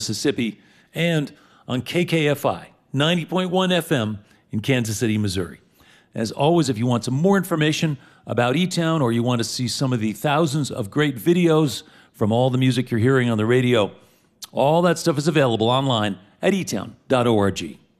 Mississippi, and on KKFI 90.1 FM in Kansas City, Missouri. As always, if you want some more information about E-Town or you want to see some of the thousands of great videos from all the music you're hearing on the radio, all that stuff is available online at etown.org.